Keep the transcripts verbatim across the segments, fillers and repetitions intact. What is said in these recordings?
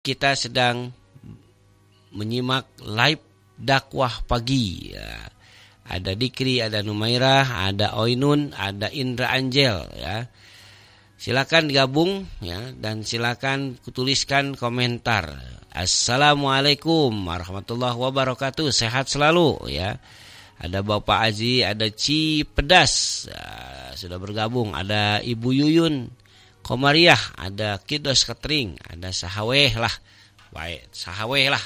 kita sedang menyimak live dakwah pagi ya. Ada Dikri, ada Numairah, ada Oinun, ada Indra Angel ya. Silakan gabung ya, dan silakan tuliskan komentar. Assalamualaikum warahmatullahi wabarakatuh. Sehat selalu ya. Ada Bapak Aji, ada Ci Pedas ya, sudah bergabung. Ada Ibu Yuyun Komariah, ada Kidos Ketring, ada Sahaweh lah. Baik, Sahaweh lah.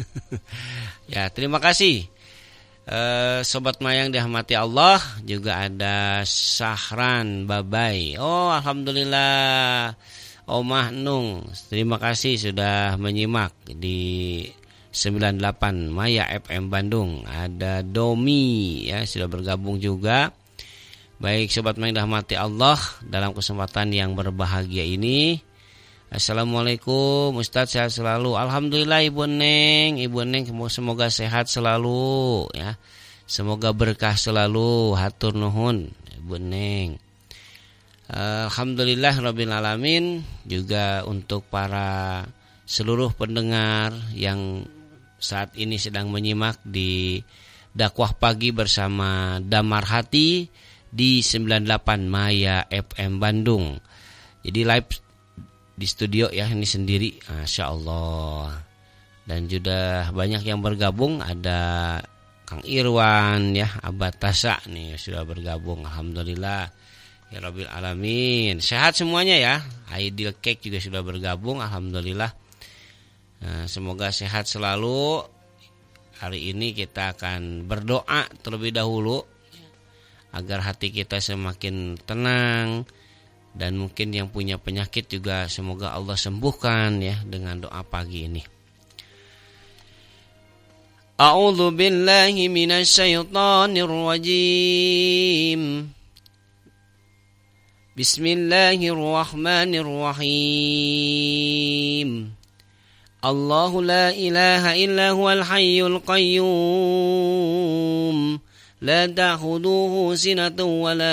Ya, terima kasih. Uh, Sobat Mayang dirahmati Allah. Juga ada Sahran Babai. Oh, alhamdulillah. Omah Nung, terima kasih sudah menyimak di sembilan puluh delapan Maya F M Bandung. Ada Domi ya, sudah bergabung juga. Baik Sobat Mayang dirahmati Allah, dalam kesempatan yang berbahagia ini, Assalamualaikum Ustadz, sehat selalu. Alhamdulillah Ibu Neng, Ibu Neng semoga sehat selalu ya. Semoga berkah selalu, hatur nuhun Ibu Neng. Alhamdulillah Rabbil Alamin. Juga untuk para seluruh pendengar yang saat ini sedang menyimak di dakwah pagi bersama Damar Hati di sembilan puluh delapan Maya F M Bandung. Jadi live di studio ya, ini sendiri, Masya Allah. Dan juga banyak yang bergabung. Ada Kang Irwan ya, Abah Tasa nih sudah bergabung. Alhamdulillah ya Rabbil Alamin. Sehat semuanya ya. Aidil Cake juga sudah bergabung. Alhamdulillah. Nah, semoga sehat selalu. Hari ini kita akan berdoa terlebih dahulu agar hati kita semakin tenang. Dan mungkin yang punya penyakit juga semoga Allah sembuhkan ya dengan doa pagi ini. A'udzu billahi minasyaitonir rajim. Bismillahirrahmanirrahim. Allahu la ilaha illa huwal hayyul qayyum. La ta'khudhuhu sinatun wa la